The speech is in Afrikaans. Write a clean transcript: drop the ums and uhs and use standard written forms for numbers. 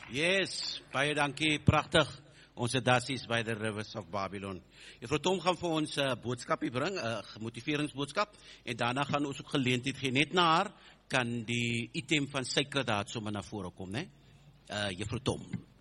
Yes, baie dankie, pragtig. Ons dassies by the Rivers of Babylon. Juffrou Tom gaan vir ons 'n boodskapie bring, 'n motiveringsboodskap, en daarna gaan ons ook geleentheid gee. Net na haar kan die item van suiker daar sommer na vore kom, né? Juffrou Tom.